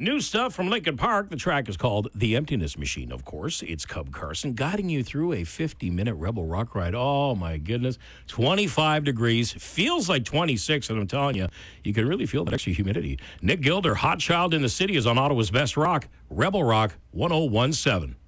New stuff from Lincoln Park. The track is called The Emptiness Machine, of course. It's Cub Carson guiding you through a 50-minute Rebel Rock ride. Oh, my goodness. 25 degrees. Feels like 26, and I'm telling you, you can really feel that extra humidity. Nick Gilder, Hot Child in the City, is on Ottawa's Best Rock. Rebel Rock 1017.